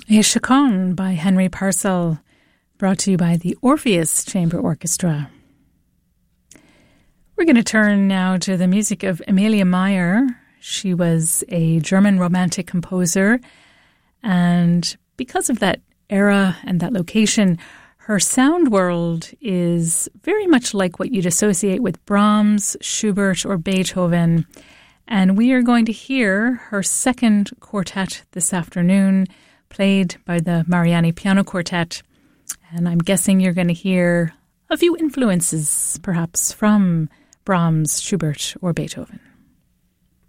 A Chaconne by Henry Purcell, brought to you by the Orpheus Chamber Orchestra. We're going to turn now to the music of Amelia Meyer. She was a German romantic composer, and because of that era and that location, her sound world is very much like what you'd associate with Brahms, Schubert, or Beethoven. And we are going to hear her second quartet this afternoon, played by the Mariani Piano Quartet. And I'm guessing you're going to hear a few influences, perhaps, from Brahms, Schubert, or Beethoven.